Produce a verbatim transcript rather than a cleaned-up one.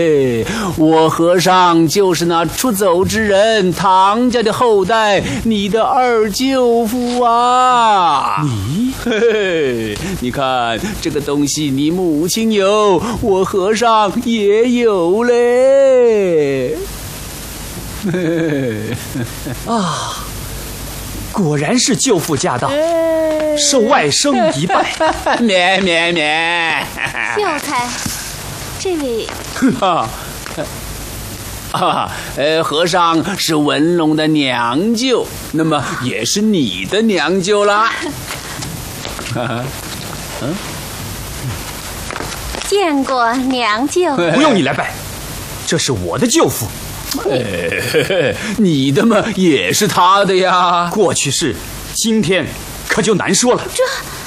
我和尚就是那出走之人唐家的后代，你的二舅父啊！ 你， 嘿嘿，你看这个东西，你母亲有，我和尚也有嘞。 啊，果然是舅父驾到，受外甥一拜。 免免免。 秀才，这位啊，啊，呃，和尚是文龙的娘舅，那么也是你的娘舅啦。嗯， 见过娘舅。 不用你来拜，这是我的舅父。 哎，你的嘛也是他的呀。 过去式，今天可就难说了。 这。